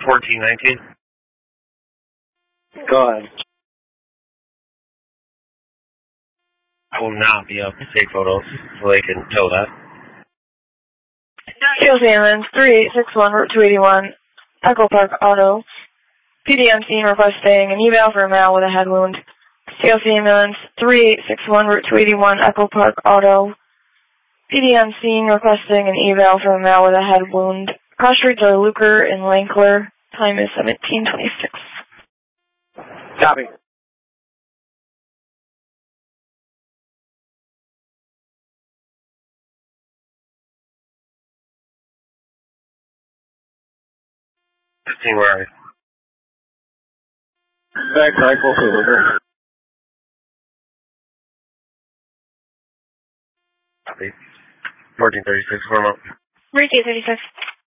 1419. Go ahead. I will not be able to take photos so they can tow that. Field ambulance 3861 Route 281, Echo Park Auto. PDM scene requesting an eval for a male with a head wound. CLC ambulance 3861 Route 281, Echo Park Auto. PDM scene requesting an eval for a male with a head wound. Cross streets are Luker and Lankler. Time is 17:26. Copy. Where are you? Back cycle to Luker. Copy. 1436, warm up. Reach 836.